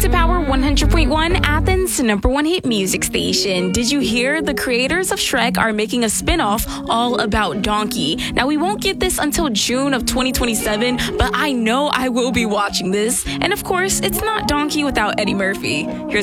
to Power 100.1, Athens' number one hit music station. Did you hear the creators of Shrek are making a spinoff all about Donkey? Now, we won't get this until June of 2027, but I know I will be watching this. And of course, it's not Donkey without Eddie Murphy. Here's